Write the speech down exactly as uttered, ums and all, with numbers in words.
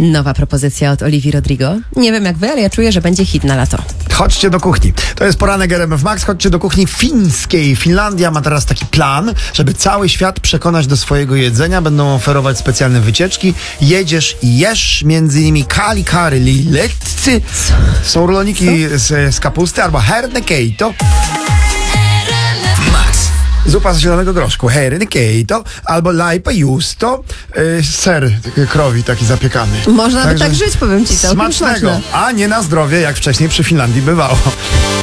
Nowa propozycja od Olivii Rodrigo. Nie wiem jak wy, ale ja czuję, że będzie hit na lato. Chodźcie do kuchni. To jest poranek R M F Max. Chodźcie do kuchni fińskiej. Finlandia ma teraz taki plan, żeby cały świat przekonać do swojego jedzenia. Będą oferować specjalne wycieczki. Jedziesz i jesz, między innymi kalikary liletcy. Są roloniki z, z kapusty albo hernekeito. Zupa z zielonego groszku, hernekeito, albo lajpa justo, yy, ser krowi taki zapiekany. Można by tak żyć, powiem ci, całkiem smacznego, smaczne. a nie na zdrowie, jak wcześniej przy Finlandii bywało.